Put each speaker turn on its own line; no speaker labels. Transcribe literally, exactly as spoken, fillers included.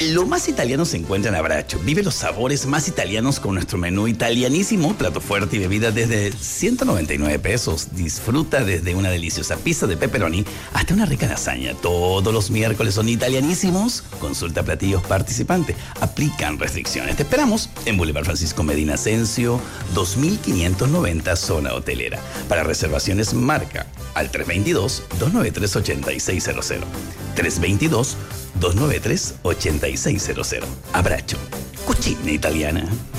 Lo más italiano se encuentra en Abracho. Vive los sabores más italianos con nuestro menú italianísimo, plato fuerte y bebida desde ciento noventa y nueve pesos. Disfruta desde una deliciosa pizza de pepperoni hasta una rica lasaña. Todos los miércoles son italianísimos. Consulta platillos participantes. Aplican restricciones. Te esperamos en Boulevard Francisco Medina Asensio, dos mil quinientos noventa, zona hotelera. Para reservaciones, marca al tres dos dos, dos nueve tres, ocho seis cero cero. tres dos dos, dos nueve tres, ocho seis cero cero. Abracho, cucina italiana.